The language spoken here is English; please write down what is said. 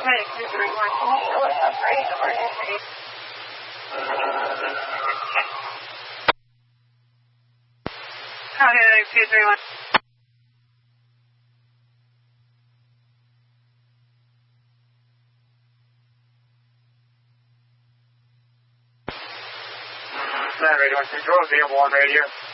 Medic 231, can you go and upgrade emergency? Copy, Medic 231. Radio control, vehicle 1 radio.